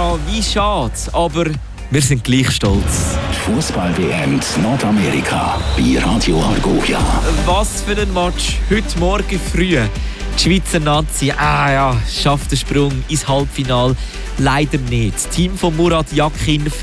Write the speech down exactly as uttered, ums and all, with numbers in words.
Ja, wie schade, aber wir sind gleich stolz. Fußball-W M in Nordamerika bei Radio Argovia. Was für ein Match heute Morgen früh. Die Schweizer Nazi ah ja, schafft den Sprung ins Halbfinale. Leider nicht. Das Team von Murat Yakin